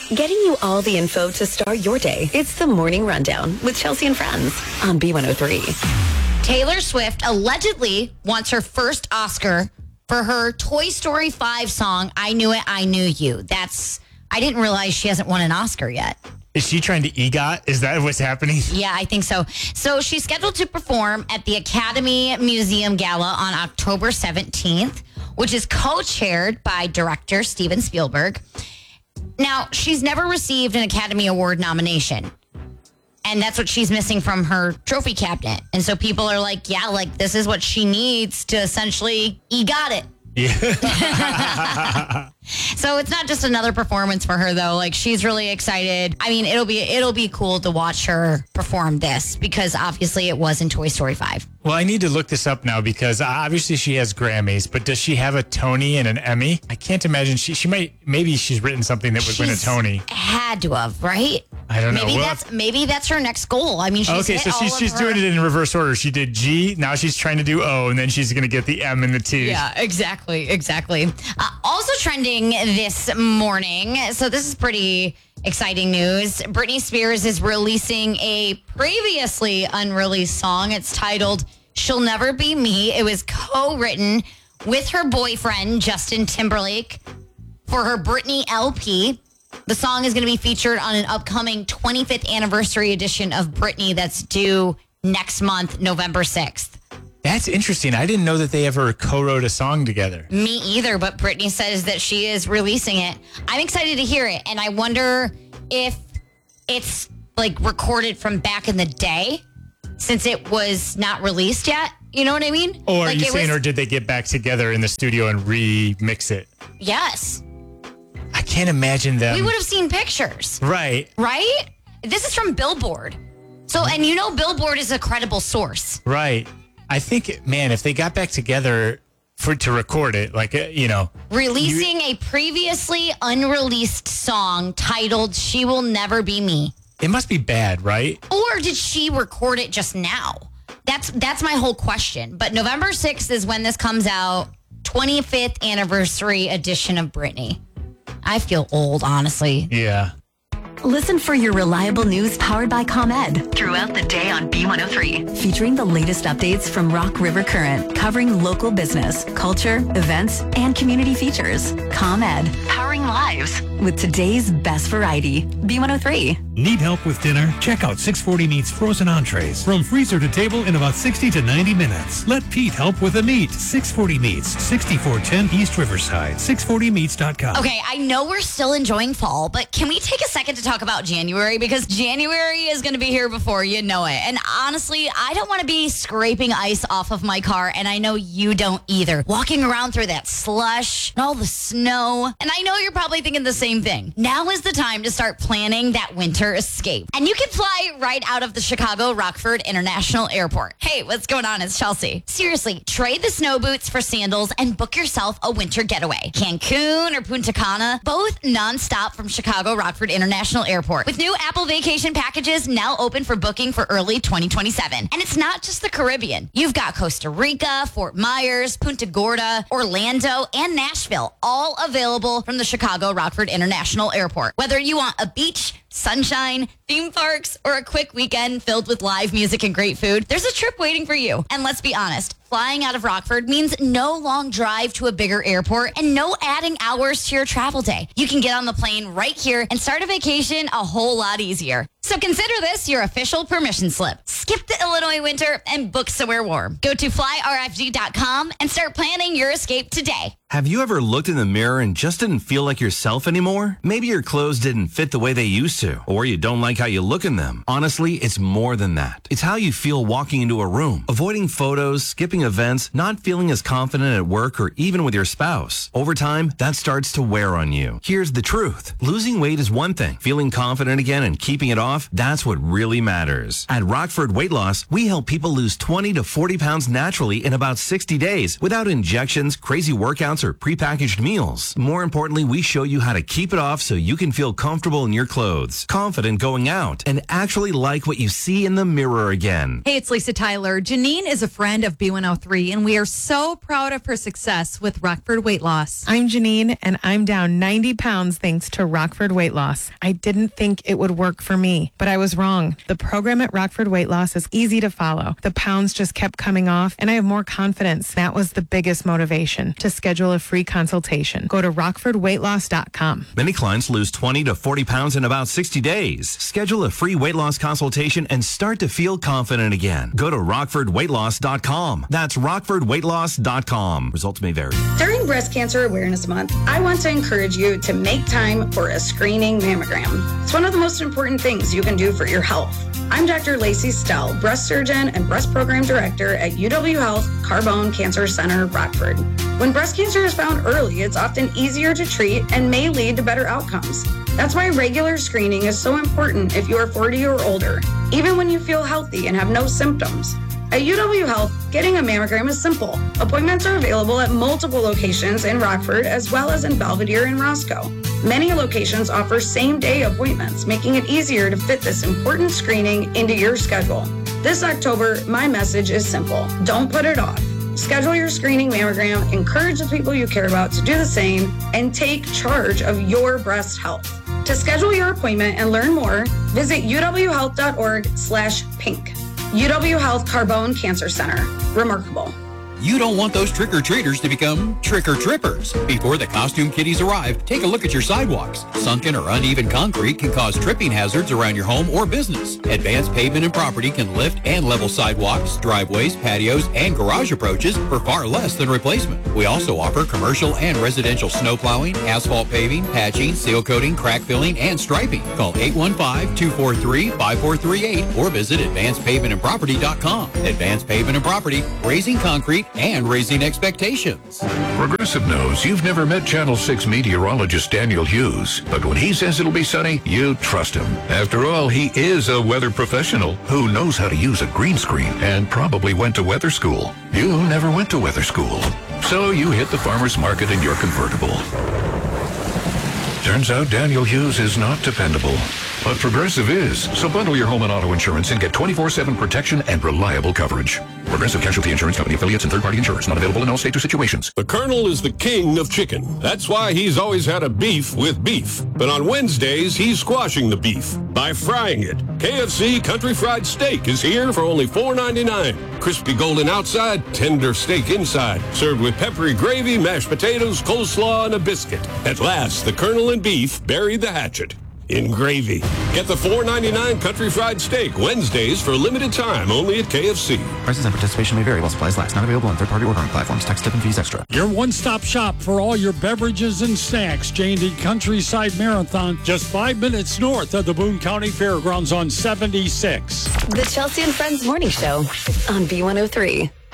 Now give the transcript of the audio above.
Getting you all the info to start your day. It's the Morning Rundown with Chelsea and Friends on B103. Taylor Swift allegedly wants her first Oscar for her Toy Story 5 song, I Knew It, I Knew You. I didn't realize she hasn't won an Oscar yet. Is she trying to EGOT? Is that what's happening? Yeah, I think so. So she's scheduled to perform at the Academy Museum Gala on October 17th, which is co-chaired by director Steven Spielberg. Now, she's never received an Academy Award nomination. And that's what she's missing from her trophy cabinet. And so people are like, yeah, like this is what she needs to essentially EGOT it. Yeah. So it's not just another performance for her though. Like she's really excited. I mean, it'll be cool to watch her perform this because obviously it was in Toy Story 5. Well, I need to look this up now because obviously she has Grammys, but does she have a Tony and an Emmy? I can't imagine maybe she's written something that would win a Tony. Had to have, right? I don't know. Maybe that's her next goal. I mean, she's doing it in reverse order. She did G, now she's trying to do O, and then she's going to get the M and the T. Yeah, exactly. Also trending this morning. So this is pretty exciting news. Britney Spears is releasing a previously unreleased song. It's titled She'll Never Be Me. It was co-written with her boyfriend, Justin Timberlake, for her Britney LP. The song is going to be featured on an upcoming 25th anniversary edition of Britney that's due next month, November 6th. That's interesting. I didn't know that they ever co-wrote a song together. Me either, but Britney says that she is releasing it. I'm excited to hear it, and I wonder if it's like recorded from back in the day since it was not released yet. You know what I mean? Or are you saying, or did they get back together in the studio and remix it? Yes. I can't imagine them. We would have seen pictures. Right. Right? This is from Billboard. So, and you know Billboard is a credible source. Right. I think, man, if they got back together to record it, like, Releasing a previously unreleased song titled She Will Never Be Me. It must be bad, right? Or did she record it just now? That's my whole question. But November 6th is when this comes out. 25th anniversary edition of Britney. I feel old, honestly. Yeah. Listen for your reliable news powered by ComEd throughout the day on B103. Featuring the latest updates from Rock River Current, covering local business, culture, events, and community features. ComEd, powering lives with today's best variety. B103. Need help with dinner? Check out 640 Meats frozen entrees. From freezer to table in about 60 to 90 minutes. Let Pete help with the meat. 640 Meats, 6410 East Riverside. 640meats.com. Okay, I know we're still enjoying fall, but can we take a second to talk about January? Because January is going to be here before you know it. And honestly, I don't want to be scraping ice off of my car, and I know you don't either. Walking around through that slush and all the snow. And I know you're probably thinking the same thing. Now is the time to start planning that winter escape. And you can fly right out of the Chicago Rockford International Airport. Hey, what's going on? It's Chelsea. Seriously, trade the snow boots for sandals and book yourself a winter getaway. Cancun or Punta Cana, both nonstop from Chicago Rockford International Airport. With new Apple Vacation packages now open for booking for early 2027. And it's not just the Caribbean. You've got Costa Rica, Fort Myers, Punta Gorda, Orlando, and Nashville, all available from the Chicago Rockford International Airport. Whether you want a beach, sunshine, theme parks, or a quick weekend filled with live music and great food, there's a trip waiting for you. And let's be honest, flying out of Rockford means no long drive to a bigger airport and no adding hours to your travel day. You can get on the plane right here and start a vacation a whole lot easier. So consider this your official permission slip. Skip the Illinois winter and book somewhere warm. Go to flyrfg.com and start planning your escape today. Have you ever looked in the mirror and just didn't feel like yourself anymore? Maybe your clothes didn't fit the way they used to, or you don't like how you look in them. Honestly, it's more than that. It's how you feel walking into a room, avoiding photos, skipping events, not feeling as confident at work or even with your spouse. Over time, that starts to wear on you. Here's the truth. Losing weight is one thing. Feeling confident again and keeping it off, that's what really matters. At Rockford Weight Loss, we help people lose 20 to 40 pounds naturally in about 60 days without injections, crazy workouts, or prepackaged meals. More importantly, we show you how to keep it off so you can feel comfortable in your clothes, confident going out, and actually like what you see in the mirror again. Hey, it's Lisa Tyler. Janine is a friend of B103. B103, and we are so proud of her success with Rockford Weight Loss. I'm Janine, and I'm down 90 pounds thanks to Rockford Weight Loss. I didn't think it would work for me, but I was wrong. The program at Rockford Weight Loss is easy to follow. The pounds just kept coming off, and I have more confidence. That was the biggest motivation, to schedule a free consultation. Go to rockfordweightloss.com. Many clients lose 20 to 40 pounds in about 60 days. Schedule a free weight loss consultation and start to feel confident again. Go to rockfordweightloss.com. That's rockfordweightloss.com. Results may vary. During Breast Cancer Awareness Month, I want to encourage you to make time for a screening mammogram. It's one of the most important things you can do for your health. I'm Dr. Lacey Stell, breast surgeon and breast program director at UW Health Carbone Cancer Center, Rockford. When breast cancer is found early, it's often easier to treat and may lead to better outcomes. That's why regular screening is so important if you are 40 or older, even when you feel healthy and have no symptoms. At UW Health, getting a mammogram is simple. Appointments are available at multiple locations in Rockford as well as in Belvedere and Roscoe. Many locations offer same-day appointments, making it easier to fit this important screening into your schedule. This October, my message is simple. Don't put it off. Schedule your screening mammogram, encourage the people you care about to do the same, and take charge of your breast health. To schedule your appointment and learn more, visit uwhealth.org/pink. UW Health Carbone Cancer Center. Remarkable. You don't want those trick-or-treaters to become trick-or-trippers. Before the costume kiddies arrive, take a look at your sidewalks. Sunken or uneven concrete can cause tripping hazards around your home or business. Advanced Pavement and Property can lift and level sidewalks, driveways, patios, and garage approaches for far less than replacement. We also offer commercial and residential snow plowing, asphalt paving, patching, seal coating, crack filling, and striping. Call 815-243-5438 or visit advancedpavementandproperty.com. Advanced Pavement and Property, raising concrete and raising expectations. Progressive knows you've never met Channel 6 meteorologist Daniel Hughes, but when he says it'll be sunny, you trust him. After all, he is a weather professional who knows how to use a green screen and probably went to weather school. You never went to weather school, so you hit the farmer's market in your convertible. Turns out Daniel Hughes is not dependable, but Progressive is. So bundle your home and auto insurance and get 24/7 protection and reliable coverage. Progressive Casualty Insurance Company affiliates and third-party insurers. Not available in all states or situations. The Colonel is the king of chicken. That's why he's always had a beef with beef. But on Wednesdays, he's squashing the beef by frying it. KFC Country Fried Steak is here for only $4.99. Crispy golden outside, tender steak inside. Served with peppery gravy, mashed potatoes, coleslaw, and a biscuit. At last, the Colonel and beef buried the hatchet in gravy. Get the $4.99 Country Fried Steak Wednesdays for a limited time only at KFC. Prices and participation may vary while supplies last. Not available on third-party ordering platforms. Tax, tip, and fees extra. Your one-stop shop for all your beverages and snacks. J&D Countryside Marathon, just 5 minutes north of the Boone County Fairgrounds on 76. The Chelsea and Friends Morning Show on B103.